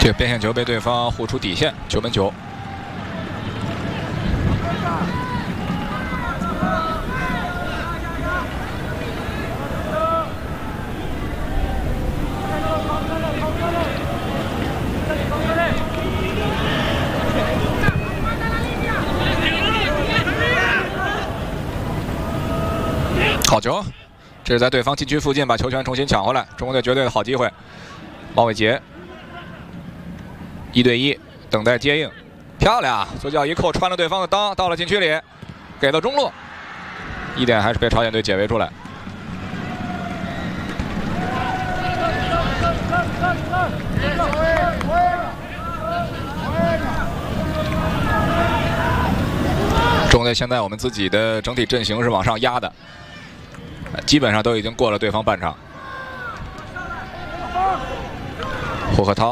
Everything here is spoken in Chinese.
这个边线球被对方护出底线，球门球。好球！这是在对方禁区附近把球权重新抢回来，中国队绝对的好机会。毛伟杰1对1，等待接应，漂亮！左脚一扣，穿了对方的裆，到了禁区里，给到中路，1点还是被朝鲜队解围出来。中国队现在我们自己的整体阵型是往上压的。 基本上都已经过了对方半场。胡鹤涛